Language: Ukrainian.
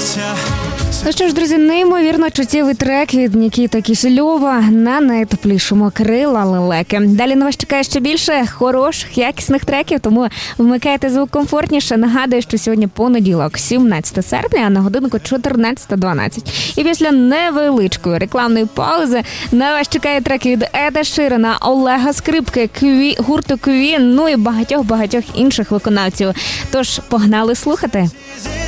Ну що ж, друзі, неймовірно чуттєвий трек від Нікіти Кисельова на найтеплішому «Крила лелеки». Далі на вас чекає ще більше хороших, якісних треків, тому вмикайте звук комфортніше. Нагадую, що сьогодні понеділок, 17 серпня, а на годинку 14:12. І після невеличкої рекламної паузи на вас чекає треки від Еда Ширана, Олега Скрипки, гурту Квін, ну і багатьох інших виконавців. Тож, погнали слухати.